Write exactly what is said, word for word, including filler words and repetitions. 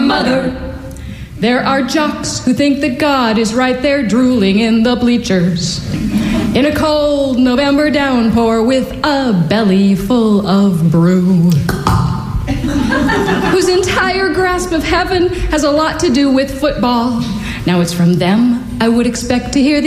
mother. There are jocks who think that God is right there drooling in the bleachers in a cold November downpour with a belly full of brew, whose entire grasp of heaven has a lot to do with football. Now it's from them I would expect to hear the